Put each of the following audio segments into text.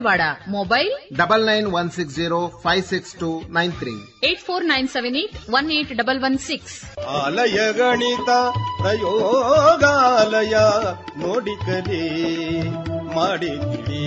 ವಾಡ mobile 9916056293 8497818116. ಆಲಯ ಗಣಿತ ಪ್ರಯೋಗಾಲಯ ನೋಡಿ ಕಲಿ ಮಾಡಿ ತಿಳಿ.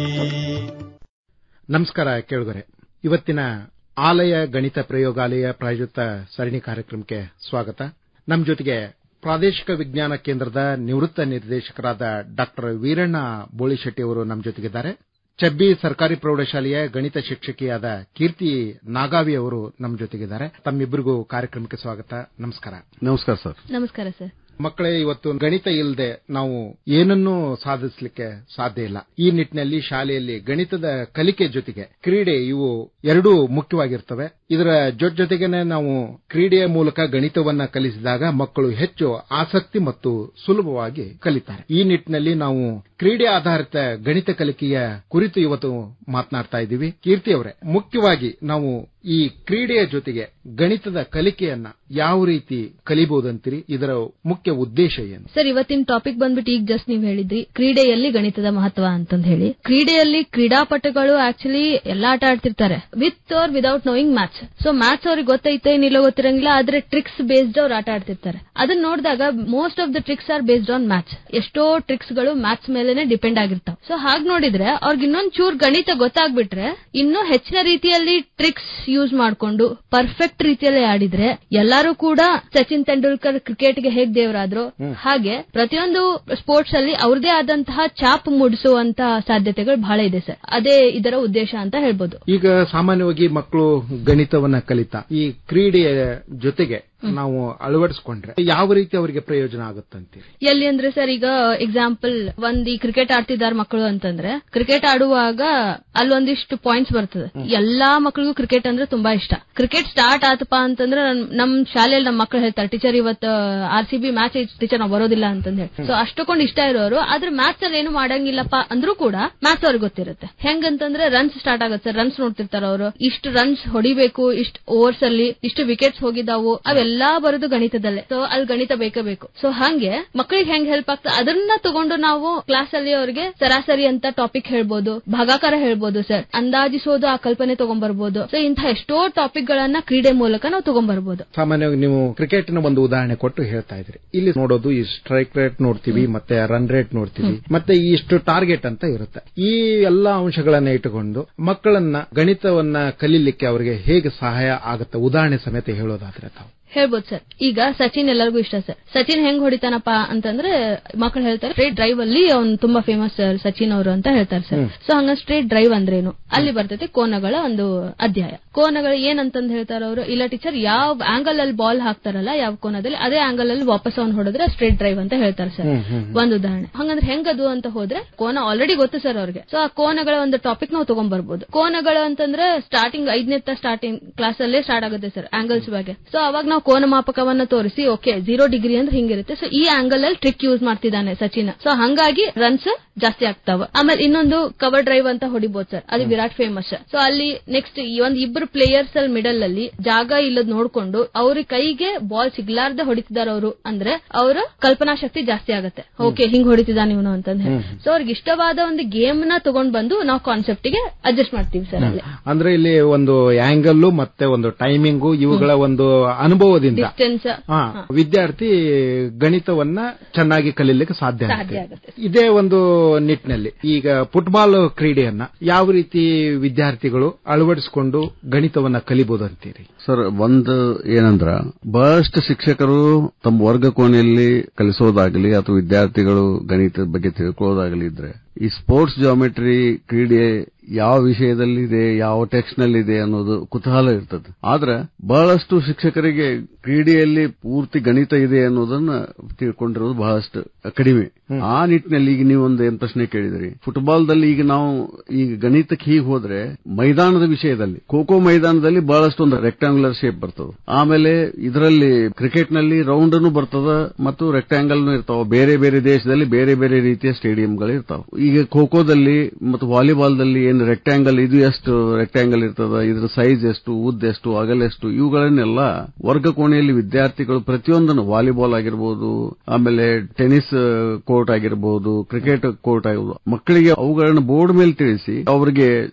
ನಮಸ್ಕಾರ ಕೇಳುಗರೆ, ಇವತ್ತಿನ ಆಲಯ ಗಣಿತ ಪ್ರಯೋಗಾಲಯ ಪ್ರಾಯೋಜಿತ ಸರಣಿ ಕಾರ್ಯಕ್ರಮಕ್ಕೆ ಸ್ವಾಗತ. ನಮ್ಮ ಜೊತೆಗೆ ಪ್ರಾದೇಶಿಕ ವಿಜ್ಞಾನ ಕೇಂದ್ರದ ನಿವೃತ್ತ ನಿರ್ದೇಶಕರಾದ ಡಾಕ್ಟರ್ ವೀರಣ್ಣ ಬೋಳಿಶೆಟ್ಟಿ ಅವರು ನಮ್ಮ ಜೊತೆಗಿದ್ದಾರೆ. ಚಬ್ಬಿ ಸರ್ಕಾರಿ ಪ್ರೌಢಶಾಲೆಯ ಗಣಿತ ಶಿಕ್ಷಕಿಯಾದ ಕೀರ್ತಿ ನಾಗಾವಿ ಅವರು ನಮ್ಮ ಜೊತೆಗಿದ್ದಾರೆ. ತಮ್ಮಿಬ್ಬರಿಗೂ ಕಾರ್ಯಕ್ರಮಕ್ಕೆ ಸ್ವಾಗತ. ನಮಸ್ಕಾರ. ನಮಸ್ಕಾರ ಸರ್. ನಮಸ್ಕಾರ ಸರ್. ಮಕ್ಕಳೇ, ಇವತ್ತು ಗಣಿತ ಇಲ್ಲದೆ ನಾವು ಏನನ್ನೂ ಸಾಧಿಸಲಿಕ್ಕೆ ಸಾಧ್ಯ ಇಲ್ಲ. ಈ ನಿಟ್ಟಿನಲ್ಲಿ ಶಾಲೆಯಲ್ಲಿ ಗಣಿತದ ಕಲಿಕೆ ಜೊತೆಗೆ ಕ್ರೀಡೆ ಇವು ಎರಡೂ ಮುಖ್ಯವಾಗಿರ್ತವೆ. ಇದರ ಜೊತೆಗೇನೆ ನಾವು ಕ್ರೀಡೆಯ ಮೂಲಕ ಗಣಿತವನ್ನ ಕಲಿಸಿದಾಗ ಮಕ್ಕಳು ಹೆಚ್ಚು ಆಸಕ್ತಿ ಮತ್ತು ಸುಲಭವಾಗಿ ಕಲಿತಾರೆ. ಈ ನಿಟ್ಟಿನಲ್ಲಿ ನಾವು ಕ್ರೀಡೆ ಆಧಾರಿತ ಗಣಿತ ಕಲಿಕೆಯ ಕುರಿತು ಇವತ್ತು ಮಾತನಾಡ್ತಾ ಇದ್ದೀವಿ. ಕೀರ್ತಿ ಅವರೇ, ಮುಖ್ಯವಾಗಿ ನಾವು ಈ ಕ್ರೀಡೆಯ ಜೊತೆಗೆ ಗಣಿತದ ಕಲಿಕೆಯನ್ನ ಯಾವ ರೀತಿ ಕಲಿಬಹುದಂತೀರಿ? ಇದರ ಮುಖ್ಯ ಉದ್ದೇಶ ಏನು? ಸರ್, ಇವತ್ತಿನ ಟಾಪಿಕ್ ಬಂದ್ಬಿಟ್ಟು ಈಗ ಜಸ್ಟ್ ನೀವು ಹೇಳಿದ್ರಿ ಕ್ರೀಡೆಯಲ್ಲಿ ಗಣಿತದ ಮಹತ್ವ ಅಂತಂದು ಹೇಳಿ. ಕ್ರೀಡೆಯಲ್ಲಿ ಕ್ರೀಡಾಪಟುಗಳು ಆಕ್ಚುಲಿ ಎಲ್ಲಾ ಆಟ ಆಡ್ತಿರ್ತಾರೆ, with R without knowing maths. So maths ಅವ್ರಿಗೆ ಗೊತ್ತೈತೆ ಏನಿಲ್ಲ ಗೊತ್ತಿರಂಗಿಲ್ಲ, ಆದ್ರೆ ಟ್ರಿಕ್ಸ್ ಬೇಸ್ಡ್ ಅವ್ರು ಆಟ ಆಡ್ತಿರ್ತಾರೆ. ಅದನ್ನ ನೋಡಿದಾಗ most of the tricks are based on maths. ಎಷ್ಟೋ ಟ್ರಿಕ್ಸ್ ಗಳು ಮ್ಯಾಥ್ಸ್ ಮೇಲೆನೆ ಡಿಪೆಂಡ್ ಆಗಿರ್ತಾವ. ಸೊ ಹಾಗೆ ನೋಡಿದ್ರೆ ಅವ್ರಿಗೆ ಇನ್ನೊಂದ್ ಚೂರ್ ಗಣಿತ ಗೊತ್ತಾಗ್ಬಿಟ್ರೆ ಇನ್ನೂ ಹೆಚ್ಚಿನ ರೀತಿಯಲ್ಲಿ ಟ್ರಿಕ್ಸ್ ಯೂಸ್ ಮಾಡಿಕೊಂಡು ಪರ್ಫೆಕ್ಟ್ ರೀತಿಯಲ್ಲಿ ಆಡಿದ್ರೆ ಎಲ್ಲರೂ ಕೂಡ ಸಚಿನ್ ತೆಂಡೂಲ್ಕರ್ ಕ್ರಿಕೆಟ್ಗೆ ಹೇಗ್ ದೇವರಾದ್ರು ಹಾಗೆ ಪ್ರತಿಯೊಂದು ಸ್ಪೋರ್ಟ್ಸ್ ಅಲ್ಲಿ ಅವ್ರದೇ ಆದಂತಹ ಛಾಪ್ ಮೂಡಿಸುವಂತ ಸಾಧ್ಯತೆಗಳು ಬಹಳ ಇದೆ ಸರ್. ಅದೇ ಇದರ ಉದ್ದೇಶ ಅಂತ ಹೇಳ್ಬೋದು. ಈಗ ಸಾಮಾನ್ಯವಾಗಿ ಮಕ್ಕಳು ಗಣಿತವನ್ನ ಕಲಿತಾ ಈ ಕ್ರೀಡೆಯ ಜೊತೆಗೆ ನಾವು ಅಳವಡಿಸಿಕೊಂಡ್ರೆ ಯಾವ ರೀತಿ ಅವರಿಗೆ ಪ್ರಯೋಜನ ಆಗುತ್ತಂತೀರಿ? ಎಲ್ಲಿ ಅಂದ್ರೆ ಸರ್, ಈಗ ಎಕ್ಸಾಂಪಲ್ ಈ ಕ್ರಿಕೆಟ್ ಆಡ್ತಿದ್ದಾರೆ ಮಕ್ಕಳು ಅಂತಂದ್ರೆ ಕ್ರಿಕೆಟ್ ಆಡುವಾಗ ಅಲ್ಲೊಂದಿಷ್ಟು ಪಾಯಿಂಟ್ಸ್ ಬರ್ತದೆ. ಎಲ್ಲಾ ಮಕ್ಕಳಿಗೂ ಕ್ರಿಕೆಟ್ ಅಂದ್ರೆ ತುಂಬಾ ಇಷ್ಟ. ಕ್ರಿಕೆಟ್ ಸ್ಟಾರ್ಟ್ ಆತಪ್ಪ ಅಂತಂದ್ರೆ ನಮ್ ಶಾಲೆಯಲ್ಲಿ ನಮ್ಮ ಮಕ್ಕಳು ಹೇಳ್ತಾರೆ, ಟೀಚರ್ ಇವತ್ತು RCB ಮ್ಯಾಚ್ ಟೀಚರ್ ನಾವು ಬರೋದಿಲ್ಲ ಅಂತಂದ್ ಹೇಳಿ. ಸೊ ಅಷ್ಟೊಂದು ಇಷ್ಟ ಇರೋರು ಆದ್ರೆ ಮ್ಯಾಚ್ ಅಲ್ಲಿ ಏನು ಮಾಡಂಗಿಲ್ಲಪ್ಪ ಅಂದ್ರೂ ಕೂಡ ಮ್ಯಾಚ್ ಅವ್ರಿಗೆ ಗೊತ್ತಿರುತ್ತೆ. ಹೆಂಗಂತಂದ್ರೆ ರನ್ಸ್ ಸ್ಟಾರ್ಟ್ ಆಗುತ್ತೆ ಸರ್, ರನ್ಸ್ ನೋಡ್ತಿರ್ತಾರ ಅವರು, ಇಷ್ಟು ರನ್ಸ್ ಹೊಡಿಬೇಕು, ಇಷ್ಟು ಓವರ್ಸ್ ಅಲ್ಲಿ ಇಷ್ಟು ವಿಕೆಟ್ಸ್ ಹೋಗಿದ್ದಾವು, ಅವೆಲ್ಲಾ ಬರೋದು ಗಣಿತದಲ್ಲೇ. ಸೊ ಅಲ್ಲಿ ಗಣಿತ ಬೇಕೇ ಬೇಕು. ಸೊ ಹಂಗೆ ಮಕ್ಕಳಿಗೆ ಹೆಂಗ್ ಹೆಲ್ಪ್ ಆಗ್ತದೆ ಅದನ್ನ ತಗೊಂಡು ನಾವು ಕ್ಲಾಸ್ ಅಲ್ಲಿ ಅವರಿಗೆ ಸರಾಸರಿ ಅಂತ ಟಾಪಿಕ್ ಹೇಳ್ಬೋದು, ಭಾಗಾಕಾರ ಹೇಳ್ಬೋದು ಸರ್, ಅಂದಾಜಿಸೋದು ಆ ಕಲ್ಪನೆ ತಗೊಂಡ್ಬರ್ಬೋದು. ಸೊ ಇಂಥ ಎಷ್ಟೋ ಟಾಪಿಕ್ ಗಳನ್ನ ಕ್ರೀಡೆ ಮೂಲಕ ನಾವು ತಗೊಂಡ್ಬರ್ಬೋದು. ಸಾಮಾನ್ಯವಾಗಿ ನೀವು ಕ್ರಿಕೆಟ್ ನ ಒಂದು ಉದಾಹರಣೆ ಕೊಟ್ಟು ಹೇಳ್ತಾ ಇದ್ರಿ. ಇಲ್ಲಿ ನೋಡೋದು ಈ ಸ್ಟ್ರೈಕ್ ರೇಟ್ ನೋಡ್ತೀವಿ, ಮತ್ತೆ ರನ್ ರೇಟ್ ನೋಡ್ತೀವಿ, ಮತ್ತೆ ಇಷ್ಟು ಟಾರ್ಗೆಟ್ ಅಂತ ಇರುತ್ತೆ. ಈ ಎಲ್ಲಾ ಅಂಶಗಳನ್ನ ಇಟ್ಟುಕೊಂಡು ಮಕ್ಕಳನ್ನ ಗಣಿತವನ್ನ ಕಲೀಲಿಕ್ಕೆ ಅವರಿಗೆ ಹೇಗೆ ಸಹಾಯ ಆಗುತ್ತೆ ಉದಾಹರಣೆ ಸಮೇತ ಹೇಳೋದಾದ್ರೆ ತಾವು ಹೇಳ್ಬೋದು ಸರ್. ಈಗ ಸಚಿನ್ ಎಲ್ಲರಿಗೂ ಇಷ್ಟ ಸರ್. ಸಚಿನ್ ಹೆಂಗ್ ಹೊಡಿತಾನಪ್ಪ ಅಂತಂದ್ರೆ ಮಕ್ಕಳು ಹೇಳ್ತಾರೆ ಸ್ಟ್ರೇಟ್ ಡ್ರೈವ್ ಅಲ್ಲಿ ಅವ್ನು ತುಂಬಾ ಫೇಮಸ್ ಸರ್ ಸಚಿನ್ ಅವರು ಅಂತ ಹೇಳ್ತಾರೆ ಸರ್. ಸೊ ಹಂಗ ಸ್ಟ್ರೇಟ್ ಡ್ರೈವ್ ಅಂದ್ರೇನು? ಅಲ್ಲಿ ಬರ್ತೈತೆ ಕೋನಗಳ ಒಂದು ಅಧ್ಯಾಯ. ಕೋನಗಳು ಏನಂತಂದ್ ಹೇಳ್ತಾರ ಅವರು, ಇಲ್ಲ ಟೀಚರ್ ಯಾವ ಆಂಗಲ್ ಅಲ್ಲಿ ಬಾಲ್ ಹಾಕ್ತಾರಲ್ಲ ಯಾವ ಕೋನದಲ್ಲಿ ಅದೇ ಆಂಗಲ್ ಅಲ್ಲಿ ವಾಪಸ್ ಅವ್ನು ಹೊಡೆದ್ರೆ ಸ್ಟ್ರೇಟ್ ಡ್ರೈವ್ ಅಂತ ಹೇಳ್ತಾರೆ ಸರ್. ಒಂದು ಉದಾಹರಣೆ. ಹಂಗಂದ್ರೆ ಹೆಂಗದು ಅಂತ ಹೋದ್ರೆ ಕೋನ ಆಲ್ರೆಡಿ ಗೊತ್ತು ಸರ್ ಅವ್ರಿಗೆ. ಸೊ ಆ ಕೋನಗಳ ಒಂದು ಟಾಪಿಕ್ ನಾವು ತಗೊಂಡ್ಬರ್ಬೋದು. ಕೋನಗಳು ಅಂತಂದ್ರೆ ಸ್ಟಾರ್ಟಿಂಗ್ 5ನೇ ಸ್ಟಾರ್ಟಿಂಗ್ ಕ್ಲಾಸ್ ಅಲ್ಲೇ ಸ್ಟಾರ್ಟ್ ಆಗುತ್ತೆ ಸರ್ ಆಂಗಲ್ಸ್ ಬಗ್ಗೆ. ಸೊ ಅವಾಗ ನಾವು ಕೋನ ಮಾಪಕವನ್ನ ತೋರಿಸಿ ಓಕೆ 0 ಡಿಗ್ರಿ ಅಂದ್ರೆ ಹಿಂಗಿರುತ್ತೆ. ಸೊ ಈ ಆಂಗಲ್ ಅಲ್ಲಿ ಟ್ರಿಕ್ ಯೂಸ್ ಮಾಡ್ತಿದ್ದಾನೆ ಸಚಿನ್. ಸೊ ಹಂಗಾಗಿ ರನ್ಸ್ ಜಾಸ್ತಿ ಆಗ್ತಾವ. ಆಮೇಲೆ ಇನ್ನೊಂದು ಕವರ್ ಡ್ರೈವ್ ಅಂತ ಹೊಡಿಬಹುದು ಸರ್, ಅದು ವಿರಾಟ್ ಫೇಮಸ್. ಸೊ ಅಲ್ಲಿ ನೆಕ್ಸ್ಟ್ ಒಂದ್ ಇಬ್ರು ಪ್ಲೇಯರ್ಸ್ ಅಲ್ಲಿ ಮಿಡಲ್ ಅಲ್ಲಿ ಜಾಗ ಇಲ್ಲದ್ ನೋಡ್ಕೊಂಡು ಅವ್ರ ಕೈಗೆ ಬಾಲ್ ಸಿಗ್ಲಾರ್ದೆ ಹೊಡಿತಿದಾರ ಅವರು ಅಂದ್ರೆ ಅವರ ಕಲ್ಪನಾ ಶಕ್ತಿ ಜಾಸ್ತಿ ಆಗುತ್ತೆ. ಓಕೆ ಹಿಂಗ್ ಹೊಡಿತಿದ್ದಾನೆ ಇವನು ಅಂತಂದ್ರೆ. ಸೊ ಅವ್ರಿಗೆ ಇಷ್ಟವಾದ ಒಂದು ಗೇಮ್ ನ ತಗೊಂಡ್ ಬಂದು ನಾವು ಕಾನ್ಸೆಪ್ಟ್ ಗೆ ಅಡ್ಜಸ್ಟ್ ಮಾಡ್ತೀವಿ ಸರ್. ಅಲ್ಲಿ ಅಂದ್ರೆ ಇಲ್ಲಿ ಒಂದು ಆಂಗಲ್ ಮತ್ತೆ ಒಂದು ಟೈಮಿಂಗು ಇವುಗಳ ಒಂದು ಅನುಭವದಿಂದ ವಿದ್ಯಾರ್ಥಿ ಗಣಿತವನ್ನ ಚೆನ್ನಾಗಿ ಕಲೀಲಿಕ್ಕೆ ಸಾಧ್ಯ ಆಗುತ್ತೆ. ಇದೇ ಒಂದು ನಿಟ್ಟಿನಲ್ಲಿ ಈಗ ಫುಟ್ಬಾಲ್ ಕ್ರೀಡೆಯನ್ನ ಯಾವ ರೀತಿ ವಿದ್ಯಾರ್ಥಿಗಳು ಅಳವಡಿಸಿಕೊಂಡು ಗಣಿತವನ್ನ ಕಲಿಬಹುದು ಅಂತೀರಿ? ಸರ್, ಒಂದು ಏನಂದ್ರ ಬಹಳಷ್ಟು ಶಿಕ್ಷಕರು ತಮ್ಮ ವರ್ಗ ಕೋಣೆಯಲ್ಲಿ ಕಲಿಸೋದಾಗಲಿ ಅಥವಾ ವಿದ್ಯಾರ್ಥಿಗಳು ಗಣಿತದ ಬಗ್ಗೆ ತಿಳ್ಕೊಳ್ಳೋದಾಗಲಿ ಇದ್ರೆ ಈ ಸ್ಪೋರ್ಟ್ಸ್ ಜಾಮೆಟ್ರಿ ಕ್ರೀಡೆ ಯಾವ ವಿಷಯದಲ್ಲಿದೆ, ಯಾವ ಟೆಕ್ಸ್ಟ್ ನಲ್ಲಿದೆ ಅನ್ನೋದು ಕುತೂಹಲ ಇರ್ತದೆ. ಆದ್ರೆ ಬಹಳಷ್ಟು ಶಿಕ್ಷಕರಿಗೆ ಕ್ರೀಡೆಯಲ್ಲಿ ಪೂರ್ತಿ ಗಣಿತ ಇದೆ ಅನ್ನೋದನ್ನ ತಿಳ್ಕೊಂಡಿರೋದು ಬಹಳಷ್ಟು ಕಡಿಮೆ. ಆ ನಿಟ್ಟಿನಲ್ಲಿ ಈಗ ನೀವೊಂದು ಏನ್ ಪ್ರಶ್ನೆ ಕೇಳಿದ್ರಿ, ಫುಟ್ಬಾಲ್ದಲ್ಲಿ ಈಗ ನಾವು ಈಗ ಗಣಿತಕ್ಕೆ ಹೀಗೆ ಹೋದ್ರೆ ಮೈದಾನದ ವಿಷಯದಲ್ಲಿ ಖೋ ಮೈದಾನದಲ್ಲಿ ಬಹಳಷ್ಟು ಒಂದು ರೆಕ್ಟಾಂಗ್ಯುಲರ್ ಶೇಪ್ ಬರ್ತದೆ. ಆಮೇಲೆ ಇದರಲ್ಲಿ ಕ್ರಿಕೆಟ್ ನಲ್ಲಿ ರೌಂಡ್ ಅನ್ನು ಬರ್ತದ ಮತ್ತು ರೆಕ್ಟಾಂಗಲ್ ಇರ್ತಾವ. ಬೇರೆ ಬೇರೆ ದೇಶದಲ್ಲಿ ಬೇರೆ ಬೇರೆ ರೀತಿಯ ಸ್ಟೇಡಿಯಂಗಳು ಇರ್ತಾವ. ಈಗ ಖೋದಲ್ಲಿ ಮತ್ತು ವಾಲಿಬಾಲ್ದಲ್ಲಿ ಏನ್ ಆಮೇಲೆ ರೆಕ್ಟಾಂಗಲ್ ಇದು ಎಷ್ಟು ರೆಕ್ಟಾಂಗಲ್ ಇರ್ತದ, ಇದ್ರ ಸೈಜ್ ಎಷ್ಟು, ಉದ್ದ ಎಷ್ಟು, ಅಗಲ ಎಷ್ಟು, ಇವುಗಳನ್ನೆಲ್ಲ ವರ್ಗ ಕೋಣೆಯಲ್ಲಿ ವಿದ್ಯಾರ್ಥಿಗಳು ಪ್ರತಿಯೊಂದನ್ನು ವಾಲಿಬಾಲ್ ಆಗಿರಬಹುದು, ಆಮೇಲೆ ಟೆನಿಸ್ ಕೋರ್ಟ್ ಆಗಿರಬಹುದು, ಕ್ರಿಕೆಟ್ ಕೋರ್ಟ್ ಆಗಿರಬಹುದು, ಮಕ್ಕಳಿಗೆ ಅವುಗಳನ್ನು ಬೋರ್ಡ್ ಮೇಲೆ ತಿಳಿಸಿ ಅವರಿಗೆ